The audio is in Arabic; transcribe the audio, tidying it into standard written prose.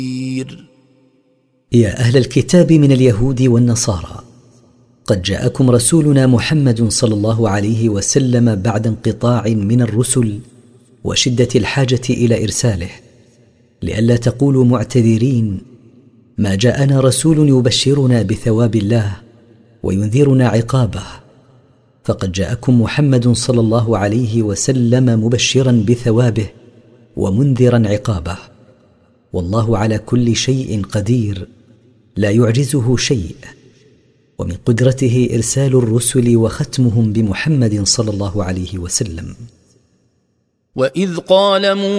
يا أهل الكتاب من اليهود والنصارى، قد جاءكم رسولنا محمد صلى الله عليه وسلم بعد انقطاع من الرسل وشدة الحاجة إلى إرساله، لئلا تقولوا معتذرين: ما جاءنا رسول يبشرنا بثواب الله وينذرنا عقابه. فقد جاءكم محمد صلى الله عليه وسلم مبشرا بثوابه ومنذرا عقابه، والله على كل شيء قدير، لا يعجزه شيء، ومن قدرته إرسال الرسل وختمهم بمحمد صلى الله عليه وسلم. وإذ قال